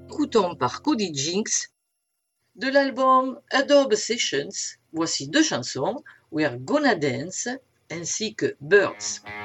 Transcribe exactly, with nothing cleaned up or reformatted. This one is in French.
écoutons par Cody Jinks de l'album Adobe Sessions. Voici deux chansons, We're Gonna Dance ainsi que Birds.